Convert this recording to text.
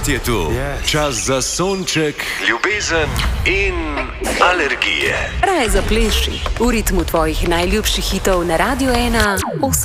Spet je tu. Čas za sonček, ljubezen in alergije. Raje zapleši v ritmu tvojih najljubših hitov na Radio 1.